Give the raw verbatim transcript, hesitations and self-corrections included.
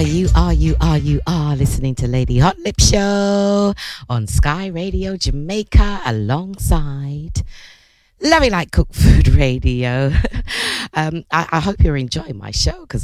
are, you are, you are, you are listening to Lady Hot Lip Show on Sky Radio Jamaica alongside Love Me Like Cook Food Radio. um, I, I hope you're enjoying my show because